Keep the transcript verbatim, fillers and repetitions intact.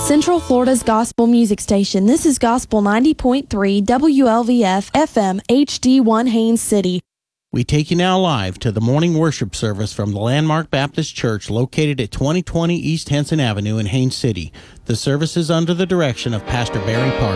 Central Florida's gospel music station. This is Gospel ninety point three W L V F F M H D one Haines City. We take you now live to the morning worship service from the Landmark Baptist Church located at twenty twenty East Henson Avenue in Haines City. The service is under the direction of Pastor Barry Parker.